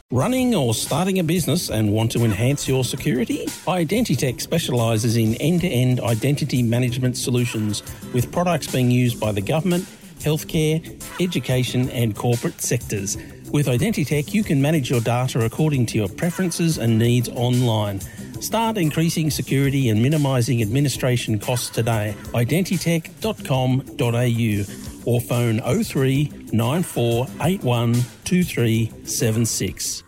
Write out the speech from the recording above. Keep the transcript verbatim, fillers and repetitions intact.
Running or starting a business and want to enhance your security? Identitech specialises in end-to-end identity management solutions with products being used by the government, healthcare, education and corporate sectors. With Identitech, you can manage your data according to your preferences and needs online. Start increasing security and minimising administration costs today. identitech dot com dot a u or phone oh three nine four eight one two three seven six.